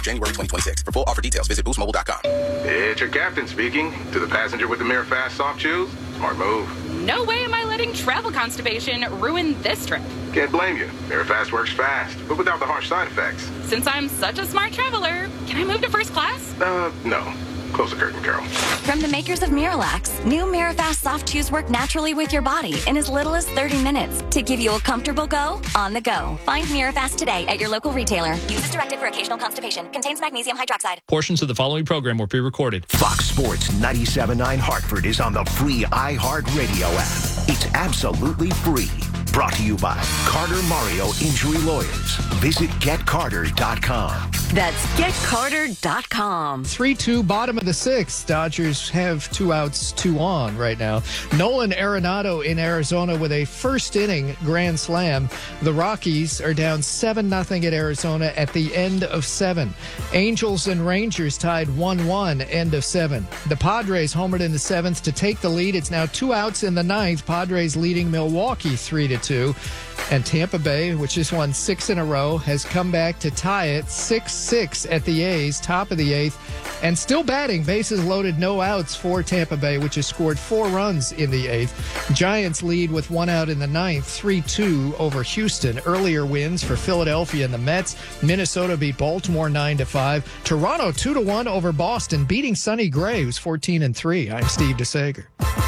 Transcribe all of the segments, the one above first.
January 2026. For full offer details, visit boostmobile.com. It's your captain speaking. To the passenger with the Mirror Fast soft shoes, smart move. No way am I letting travel constipation ruin this trip. Can't blame you. Mirror Fast works fast, but without the harsh side effects. Since I'm such a smart traveler, can I move to first class? No. Close the curtain, Carol. From the makers of Miralax, new Mirafast soft chews work naturally with your body in as little as 30 minutes to give you a comfortable go on the go. Find Mirafast today at your local retailer. Use as directed for occasional constipation. Contains magnesium hydroxide. Portions of the following program were pre-recorded. Fox Sports 97.9 Hartford is on the free iHeartRadio app. It's absolutely free. Brought to you by Carter Mario Injury Lawyers. Visit GetCarter.com. That's GetCarter.com. 3-2, bottom of the sixth. Dodgers have 2 outs, 2 on right now. Nolan Arenado in Arizona with a first inning grand slam. The Rockies are down 7-0 at Arizona at the end of 7. Angels and Rangers tied 1-1, end of 7. The Padres homered in the 7th to take the lead. It's now 2 outs in the 9th. Padres leading Milwaukee 3-2. And Tampa Bay, which has won 6 in a row, has come back to tie it 6-6 at the A's, top of the 8th. And still batting, bases loaded, no outs for Tampa Bay, which has scored 4 runs in the 8th. Giants lead with 1 out in the 9th, 3-2 over Houston. Earlier wins for Philadelphia and the Mets. Minnesota beat Baltimore 9-5. Toronto 2-1 over Boston, beating Sonny Gray, who's 14-3. I'm Steve DeSager.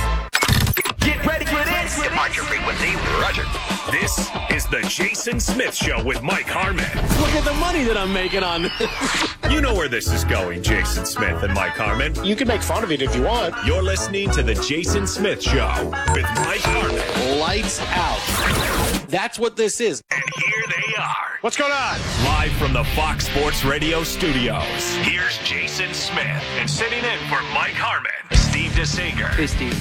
Get ready for this. Depart your frequency. Roger. This is the Jason Smith Show with Mike Harmon. Look at the money that I'm making on. You know where this is going, Jason Smith and Mike Harmon. You can make fun of it if you want. You're listening to the Jason Smith Show with Mike Harmon. Lights out. That's what this is. And here they are. What's going on? Live from the Fox Sports Radio studios. Here's Jason Smith. And sitting in for Mike Harmon, Steve DeSager. Hey, Steve.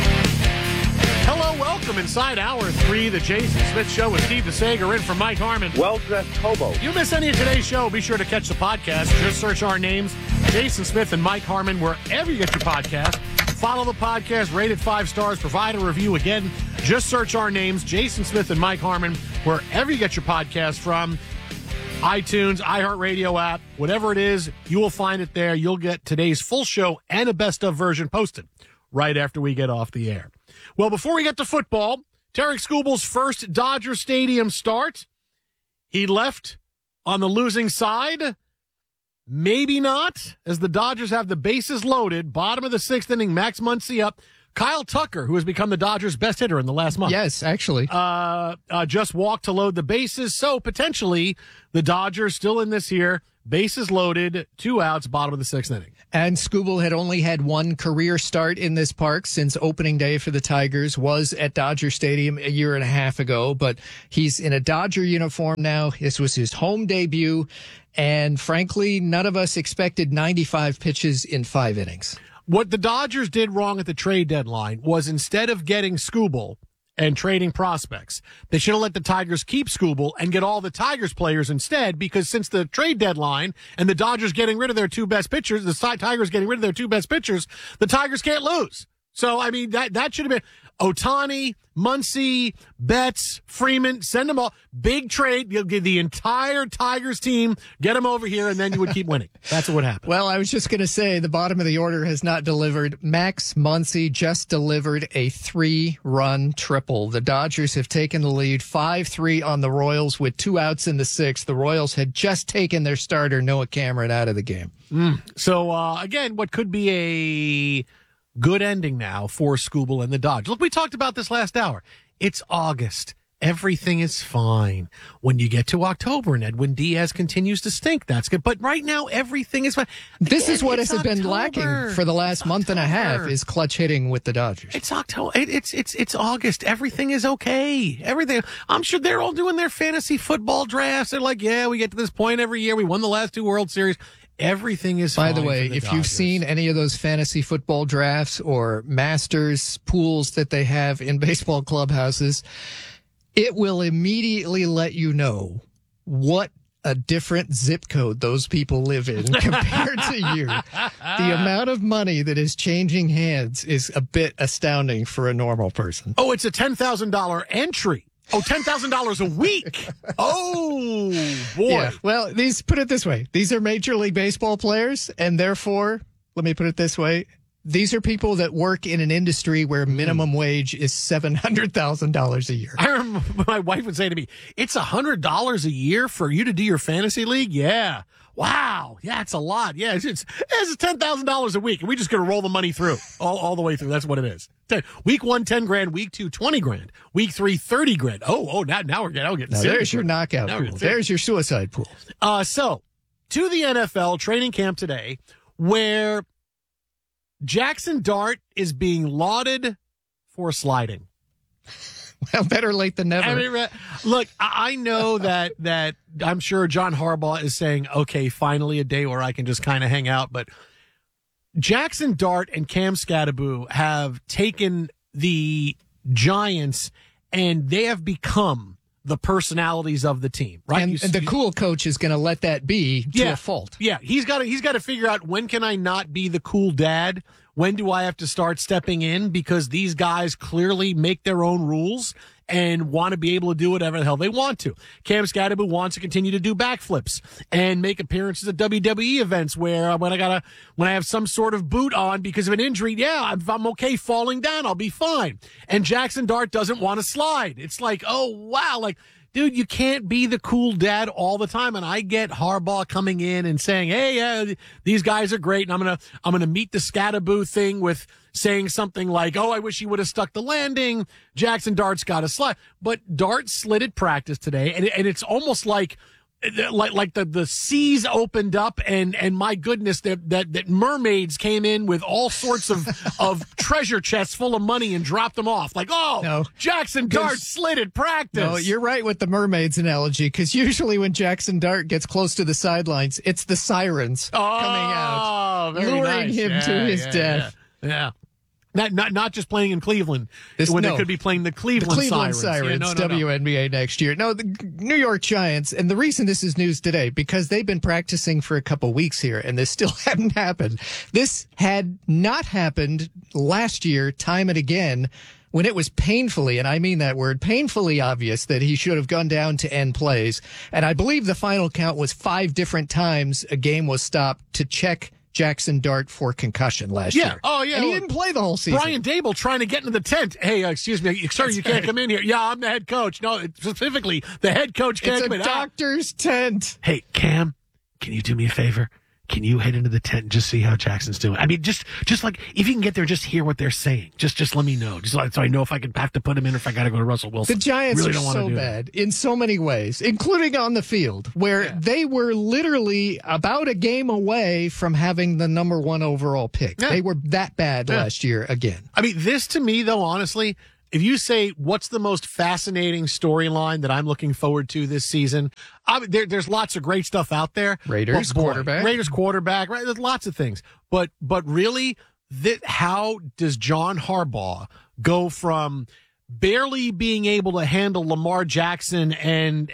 Hello, welcome inside Hour 3, the Jason Smith Show with Steve DeSager in for Mike Harmon. Well-dressed hobo. You miss any of today's show, be sure to catch the podcast. Just search our names, Jason Smith and Mike Harmon, wherever you get your podcast. Follow the podcast, rate it 5 stars, provide a review. Again, just search our names, Jason Smith and Mike Harmon, wherever you get your podcast from. iTunes, iHeartRadio app, whatever it is, you will find it there. You'll get today's full show and a best-of version posted right after we get off the air. Well, before we get to football, Tarek Skubal's first Dodger Stadium start. He left on the losing side. Maybe not, as the Dodgers have the bases loaded. Bottom of the 6th inning, Max Muncy up. Kyle Tucker, who has become the Dodgers' best hitter in the last month. Yes, actually. Just walked to load the bases. So potentially the Dodgers still in this here. Bases loaded, 2 outs, bottom of the 6th inning. And Skubal had only had 1 career start in this park since opening day for the Tigers was at Dodger Stadium a year and a half ago. But he's in a Dodger uniform now. This was his home debut. And frankly, none of us expected 95 pitches in 5 innings. What the Dodgers did wrong at the trade deadline was instead of getting Skubal and trading prospects, they should have let the Tigers keep Skubal and get all the Tigers players instead, because since the trade deadline and the Dodgers getting rid of their 2 best pitchers, the Tigers getting rid of their 2 best pitchers, the Tigers can't lose. So, I mean, that should have been Ohtani, Muncy, Betts, Freeman, send them all. Big trade. You'll give the entire Tigers team, get them over here, and then you would keep winning. That's what would happen. Well, I was just going to say the bottom of the order has not delivered. Max Muncy just delivered a 3-run triple. The Dodgers have taken the lead 5-3 on the Royals with 2 outs in the 6th. The Royals had just taken their starter, Noah Cameron, out of the game. So, again, what could be a good ending now for Skubal and the Dodgers. Look, we talked about this last hour. It's August. Everything is fine. When you get to October and Edwin Diaz continues to stink, that's good. But right now, everything is fine. This is what has been lacking for the last month and a half is clutch hitting with the Dodgers. It's October. It's August. Everything is okay. Everything. I'm sure they're all doing their fantasy football drafts. They're like, yeah, we get to this point every year. We won the last 2 World Series. Everything is fine. By the way, if you've seen any of those fantasy football drafts or masters pools that they have in baseball clubhouses, it will immediately let you know what a different zip code those people live in compared to you. The amount of money that is changing hands is a bit astounding for a normal person. Oh, it's a $10,000 entry Oh, $10,000 a week. Oh, boy. Yeah. Well, put it this way. These are Major League Baseball players, and therefore, let me put it this way. These are people that work in an industry where minimum wage is $700,000 a year. I remember my wife would say to me, it's $100 a year for you to do your fantasy league? Yeah. Wow. Yeah, it's a lot. Yeah, it's $10,000 a week, and we're just going to roll the money through, all the way through. That's what it is. Week 1, 10 grand. Week 2, 20 grand. Week 3, 30 grand. Now we're getting serious. There's your knockout pool. There's your suicide pool. So, to the NFL training camp today, where Jackson Dart is being lauded for sliding. Well, better late than never. I mean, look, I know that I'm sure John Harbaugh is saying, okay, finally a day where I can just kind of hang out. But Jackson Dart and Cam Skattebo have taken the Giants and they have become the personalities of the team, right? And the cool coach is going to let that be to a fault. Yeah, he's got to figure out, when can I not be the cool dad? When do I have to start stepping in? Because these guys clearly make their own rules and want to be able to do whatever the hell they want to. Cam Skattebo wants to continue to do backflips and make appearances at WWE events where when I have some sort of boot on because of an injury, if I'm okay falling down, I'll be fine. And Jackson Dart doesn't want to slide. It's like, oh wow, like, dude, you can't be the cool dad all the time. And I get Harbaugh coming in and saying, hey, these guys are great. And I'm gonna meet the Skattebo thing with saying something like, oh, I wish he would have stuck the landing. Jackson Dart's got to slide. But Dart slid at practice today. And it's almost like the seas opened up and my goodness, that mermaids came in with all sorts of treasure chests full of money and dropped them off. Like, Jackson Dart slid at practice. No, you're right with the mermaids analogy, because usually when Jackson Dart gets close to the sidelines, it's the sirens coming out, luring him to his death. Yeah. Not just playing in Cleveland they could be playing the Cleveland Sirens. WNBA next year. No, the New York Giants, and the reason this is news today, because they've been practicing for a couple weeks here, and this still hadn't happened. This had not happened last year, time and again, when it was painfully, and I mean that word, painfully obvious that he should have gone down to end plays. And I believe the final count was 5 different times a game was stopped to check Jackson Dart for concussion last year. Oh, yeah. And he didn't play the whole season. Brian Dable trying to get into the tent. Hey, excuse me, sir, you can't come in here. Yeah, I'm the head coach. No, specifically, the head coach can't come in. It's a doctor's tent. Hey, Cam, can you do me a favor? Can you head into the tent and just see how Jackson's doing? I mean, just like, if you can get there, just hear what they're saying. Just let me know. Just so I know if I have to put him in or if I got to go to Russell Wilson. The Giants really are so bad in so many ways, including on the field, where they were literally about a game away from having the number 1 overall pick. Yeah. They were that bad last year again. I mean, this to me, though, honestly, if you say what's the most fascinating storyline that I'm looking forward to this season, there's lots of great stuff out there. Raiders quarterback, right? There's lots of things. But really, how does John Harbaugh go from barely being able to handle Lamar Jackson and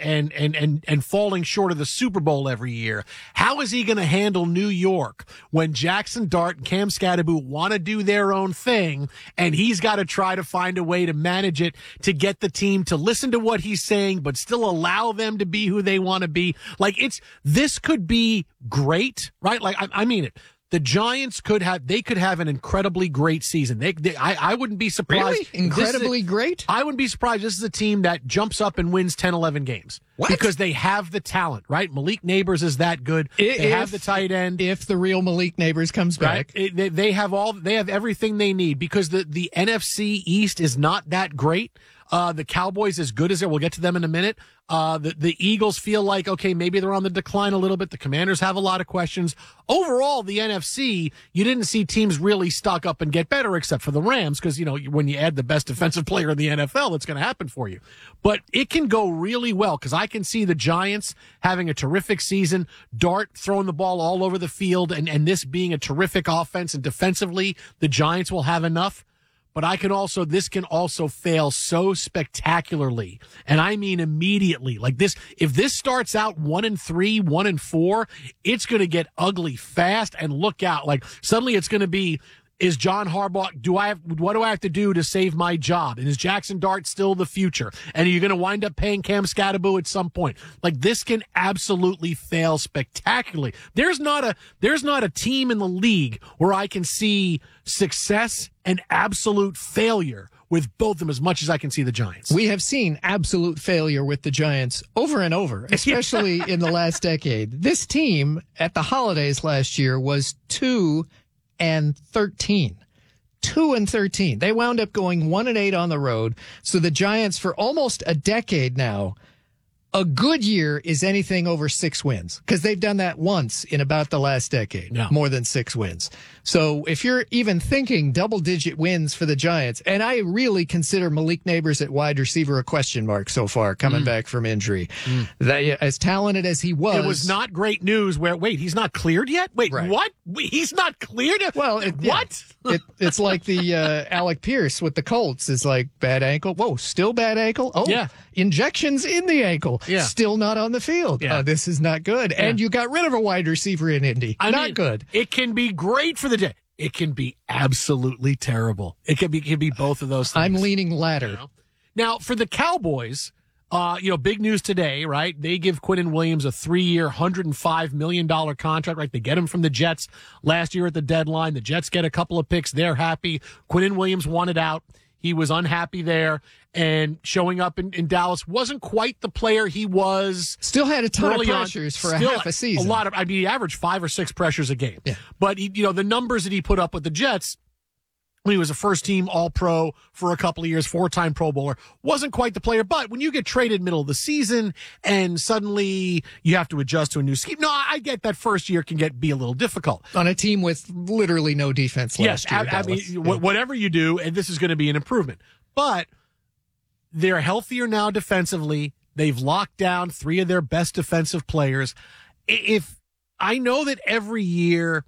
falling short of the Super Bowl every year? How is he going to handle New York when Jackson Dart and Cam Skattebo want to do their own thing, and he's got to try to find a way to manage it to get the team to listen to what he's saying, but still allow them to be who they want to be? Like, this could be great, right? Like, I mean it. The Giants could have an incredibly great season. I wouldn't be surprised. Really? Incredibly great? I wouldn't be surprised. This is a team that jumps up and wins 10, 11 games. What? Because they have the talent, right? Malik Neighbors is that good. They have the tight end. If the real Malik Neighbors comes back. They have everything they need, because the NFC East is not that great. The Cowboys as good as it. We'll get to them in a minute. The Eagles feel like, okay, maybe they're on the decline a little bit. The Commanders have a lot of questions. Overall, the NFC, you didn't see teams really stock up and get better except for the Rams, because, when you add the best defensive player in the NFL, that's going to happen for you. But it can go really well, because I can see the Giants having a terrific season, Dart throwing the ball all over the field, and this being a terrific offense, and defensively, the Giants will have enough. But this can also fail so spectacularly. And I mean immediately. Like this, if this starts out 1-3, 1-4, it's going to get ugly fast, and look out. Like suddenly it's going to be Is John Harbaugh, what do I have to do to save my job? And is Jackson Dart still the future? And are you going to wind up paying Cam Scatterbo at some point? Like, this can absolutely fail spectacularly. There's not a team in the league where I can see success and absolute failure with both of them as much as I can see the Giants. We have seen absolute failure with the Giants over and over, especially in the last decade. This team at the holidays last year was 2-13. 2-13. They wound up going 1-8 on the road. So the Giants, for almost a decade now, a good year is anything over 6 wins, because they've done that once in about the last decade, more than 6 wins. So if you're even thinking double-digit wins for the Giants, and I really consider Malik Neighbors at wide receiver a question mark so far, coming back from injury. That, as talented as he was. It was not great news where, wait, he's not cleared yet? Wait, right. What? He's not cleared? Well, what? Yeah. It's like the Alec Pierce with the Colts is like bad ankle. Whoa, still bad ankle? Oh, yeah. Injections in the ankle. Yeah. Still not on the field. Yeah. This is not good. Yeah. And you got rid of a wide receiver in Indy. Not good. It can be great for the day. It can be absolutely terrible. It can be both of those things. I'm leaning latter. You know? Now, for the Cowboys, big news today, right? They give Quinnen Williams a 3-year, $105 million contract, right? They get him from the Jets last year at the deadline. The Jets get a couple of picks. They're happy. Quinnen Williams wanted out. He was unhappy there, and showing up in Dallas wasn't quite the player he was. Still had a ton of pressures for half a season. He averaged 5 or 6 pressures a game. Yeah. But the numbers that he put up with the Jets when he was a first-team All-Pro for a couple of years, 4-time Pro Bowler, wasn't quite the player. But when you get traded middle of the season and suddenly you have to adjust to a new scheme, I get that first year can be a little difficult. On a team with literally no defense last year. Whatever you do, and this is going to be an improvement. But they're healthier now defensively. They've locked down 3 of their best defensive players. If I know that every year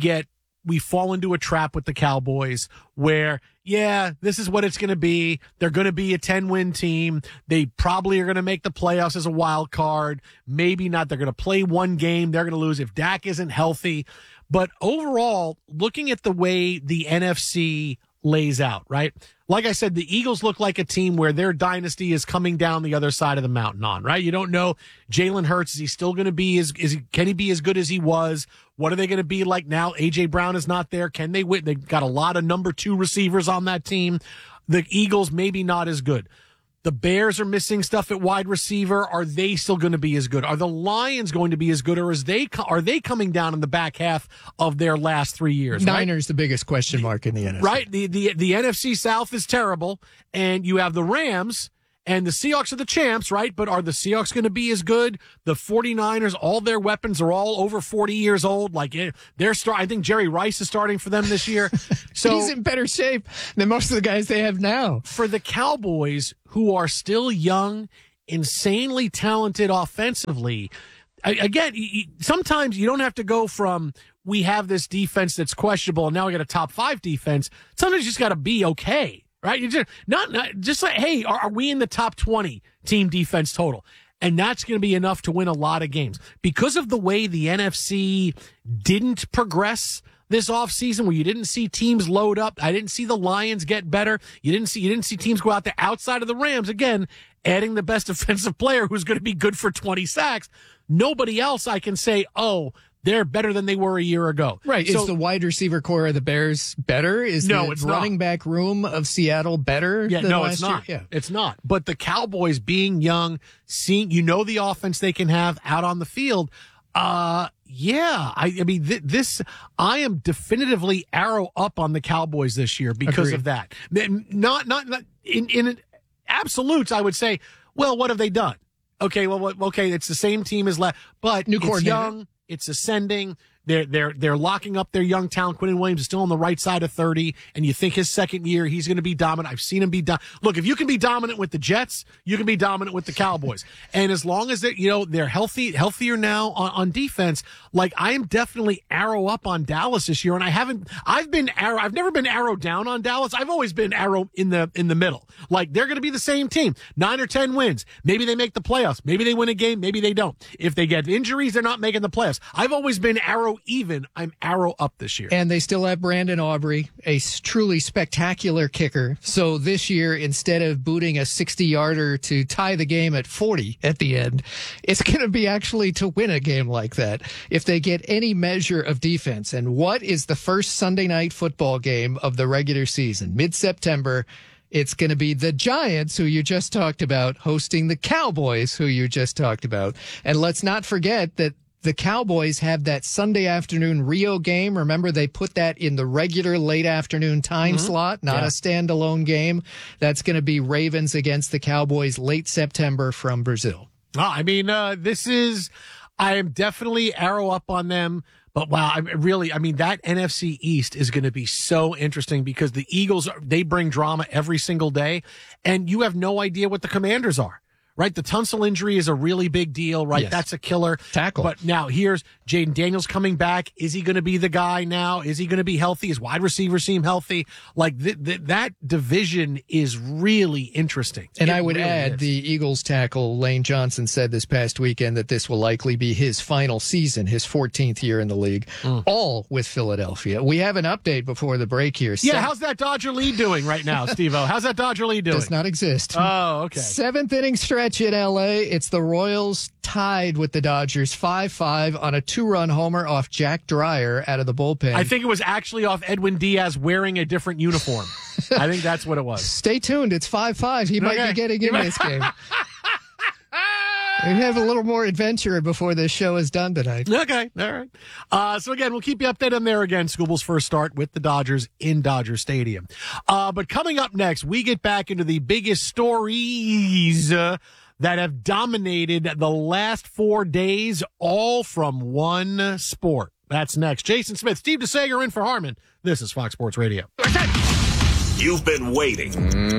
we fall into a trap with the Cowboys where, this is what it's going to be. They're going to be a 10-win team. They probably are going to make the playoffs as a wild card. Maybe not. They're going to play one game. They're going to lose if Dak isn't healthy. But overall, looking at the way the NFC lays out, right? Like I said, the Eagles look like a team where their dynasty is coming down the other side of the mountain right? You don't know Jalen Hurts. Is he still going to be can he be as good as he was? What are they going to be like now? A.J. Brown is not there. Can they win? They've got a lot of number 2 receivers on that team. The Eagles maybe not as good. The Bears are missing stuff at wide receiver. Are they still going to be as good? Are the Lions going to be as good, or are they coming down in the back half of their last 3 years? Niners, the biggest question mark in the NFC. Right. The NFC South is terrible, and you have the Rams, and the Seahawks are the champs, right? But are the Seahawks going to be as good? The 49ers, all their weapons are all over 40 years old. I think Jerry Rice is starting for them this year. So he's in better shape than most of the guys they have now. For the Cowboys, who are still young, insanely talented offensively, again, sometimes you don't have to go from we have this defense that's questionable and now we got a top 5 defense. Sometimes you just got to be okay. Right? You just not just like, hey, are we in the top 20 team defense total? And that's going to be enough to win a lot of games. Because of the way the NFC didn't progress this offseason, where you didn't see teams load up. I didn't see the Lions get better. You didn't see teams go out there outside of the Rams. Again, adding the best defensive player who's going to be good for 20 sacks. Nobody else I can say, they're better than they were a year ago. Right. So, is the wide receiver core of the Bears better? Is the running back room of Seattle better than last year? Yeah, it's not. But the Cowboys being young, seeing, the offense they can have out on the field, I am definitively arrow up on the Cowboys this year because of that. Not in absolutes, I would say, well, what have they done? Okay, it's the same team as last, but it's young. It's ascending. They're locking up their young talent. Quinnen Williams is still on the right side of 30, and you think his second year he's going to be dominant. I've seen him be Look, if you can be dominant with the Jets, you can be dominant with the Cowboys. And as long as they're healthier now on defense, I am definitely arrow up on Dallas this year. And I've never been arrow down on Dallas. I've always been arrow in the middle. They're going to be the same team, 9 or 10 wins. Maybe they make the playoffs. Maybe they win a game. Maybe they don't. If they get injuries, they're not making the playoffs. I've always been arrow even, I'm arrow up this year. And they still have Brandon Aubrey, a truly spectacular kicker. So this year, instead of booting a 60-yarder to tie the game at 40 at the end, it's going to be actually to win a game like that if they get any measure of defense. And what is the first Sunday night football game of the regular season? Mid-September. It's going to be the Giants, who you just talked about, hosting the Cowboys, who you just talked about. And let's not forget that the Cowboys have that Sunday afternoon Rio game. Remember, they put that in the regular late afternoon time slot, not a standalone game. That's going to be Ravens against the Cowboys late September from Brazil. I mean, I am definitely arrow up on them. But wow, that NFC East is going to be so interesting because the Eagles, they bring drama every single day, and you have no idea what the Commanders are. Right, the Tunsil injury is a really big deal, right? Yes. That's a killer tackle. But now here's Jaden Daniels coming back. Is he going to be the guy now? Is he going to be healthy? His wide receivers seem healthy. Like that division is really interesting. And I would add, the Eagles tackle Lane Johnson said this past weekend that this will likely be his final season, his 14th year in the league, all with Philadelphia. We have an update before the break here. Yeah, how's that Dodger lead doing right now, Steve-O? How's that Dodger lead doing? Does not exist. Oh, okay. 7th inning stretch in L.A. It's the Royals tied with the Dodgers 5-5 on a 2-run homer off Jack Dreyer out of the bullpen. I think it was actually off Edwin Diaz wearing a different uniform. I think that's what it was. Stay tuned. It's 5-5. He might be getting in this game. We have a little more adventure before this show is done tonight. Okay, all right. So again, we'll keep you updated on there again. Scooble's first start with the Dodgers in Dodger Stadium. But coming up next, we get back into the biggest stories that have dominated the last 4 days, all from one sport. That's next. Jason Smith, Steve DeSager in for Harmon. This is Fox Sports Radio. You've been waiting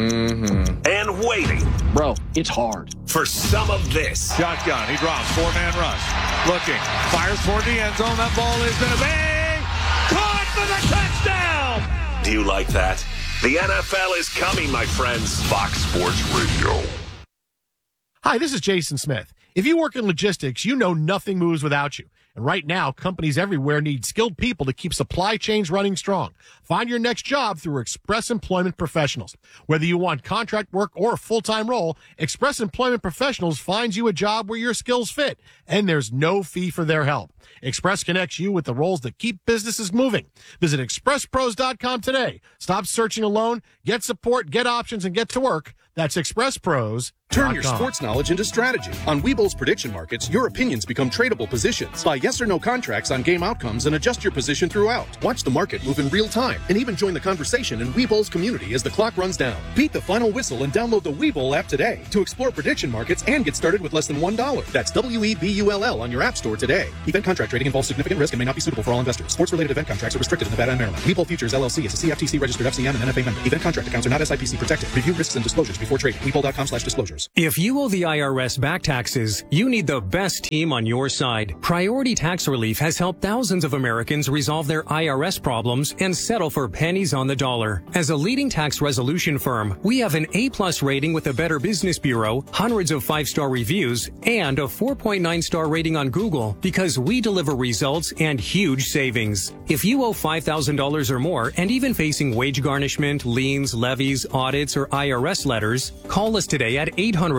and waiting. Bro, it's hard. For some of this. Shotgun. He drops. 4-man rush. Looking. Fires toward the end zone. That ball is going to be caught for the touchdown. Do you like that? The NFL is coming, my friends. Fox Sports Radio. Hi, this is Jason Smith. If you work in logistics, you know nothing moves without you. And right now, companies everywhere need skilled people to keep supply chains running strong. Find your next job through Express Employment Professionals. Whether you want contract work or a full-time role, Express Employment Professionals finds you a job where your skills fit, and there's no fee for their help. Express connects you with the roles that keep businesses moving. Visit expresspros.com today. Stop searching alone, get support, get options, and get to work. That's expresspros.com. Turn your sports knowledge into strategy. On Webull's prediction markets, your opinions become tradable positions. Buy yes or no contracts on game outcomes and adjust your position throughout. Watch the market move in real time and even join the conversation in Webull's community as the clock runs down. Beat the final whistle and download the Webull app today to explore prediction markets and get started with less than $1. That's WEBULL on your app store today. Event contract trading involves significant risk and may not be suitable for all investors. Sports-related event contracts are restricted in Nevada and Maryland. Webull Futures LLC is a CFTC registered FCM and NFA member. Event contract accounts are not SIPC protected. Review risks and disclosures before trading. Webull.com/disclosures. If you owe the IRS back taxes, you need the best team on your side. Priority Tax Relief has helped thousands of Americans resolve their IRS problems and settle for pennies on the dollar. As a leading tax resolution firm, we have an A+ rating with the Better Business Bureau, hundreds of 5-star reviews, and a 4.9-star rating on Google because we deliver results and huge savings. If you owe $5,000 or more and even facing wage garnishment, liens, levies, audits, or IRS letters, call us today at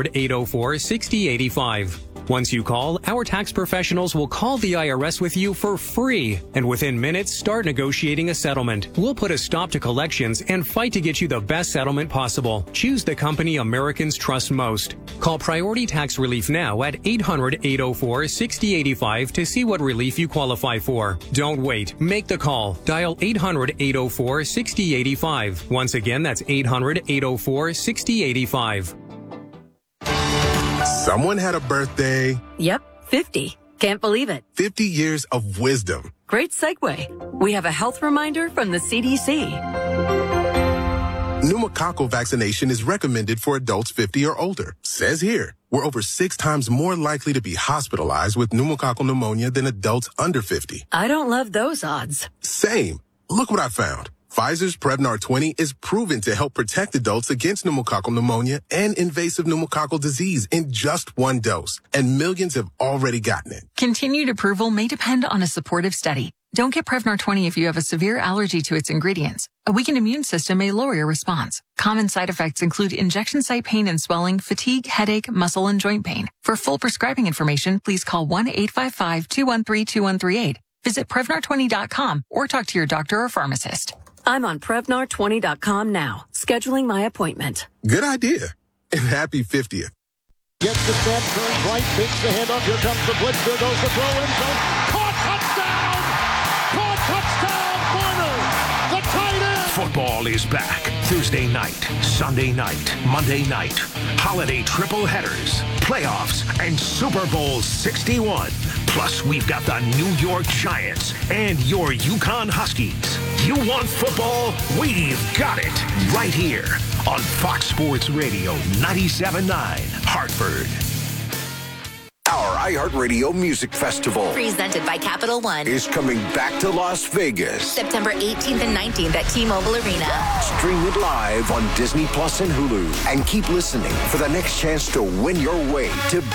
800-804-6085. Once you call, our tax professionals will call the IRS with you for free, and within minutes, start negotiating a settlement. We'll put a stop to collections and fight to get you the best settlement possible. Choose the company Americans trust most. Call Priority Tax Relief now at 800-804-6085 to see what relief you qualify for. Don't wait. Make the call. Dial 800-804-6085. Once again, that's 800-804-6085. Someone had a birthday. Yep, 50. Can't believe it. 50 years of wisdom. Great segue. We have a health reminder from the CDC. Pneumococcal vaccination is recommended for adults 50 or older. Says here, we're over 6 times more likely to be hospitalized with pneumococcal pneumonia than adults under 50. I don't love those odds. Same. Look what I found. Pfizer's Prevnar 20 is proven to help protect adults against pneumococcal pneumonia and invasive pneumococcal disease in just one dose, and millions have already gotten it. Continued approval may depend on a supportive study. Don't get Prevnar 20 if you have a severe allergy to its ingredients. A weakened immune system may lower your response. Common side effects include injection site pain and swelling, fatigue, headache, muscle, and joint pain. For full prescribing information, please call 1-855-213-2138. Visit Prevnar20.com or talk to your doctor or pharmacist. I'm on Prevnar20.com now, scheduling my appointment. Good idea. And happy 50th. Gets the snap, turns right, takes the handoff. Here comes the blitz. There goes the throw in zone. Caught, touchdown! Caught, touchdown, Warner! The tight end! Football is back. Thursday night, Sunday night, Monday night. Holiday triple headers, playoffs, and Super Bowl 61. Plus, we've got the New York Giants and your Yukon Huskies. You want football? We've got it right here on Fox Sports Radio 97.9 Hartford. Our iHeartRadio Music Festival, Presented by Capital One, is coming back to Las Vegas. September 18th and 19th at T-Mobile Arena. Stream it live on Disney Plus and Hulu. And keep listening for the next chance to win your way to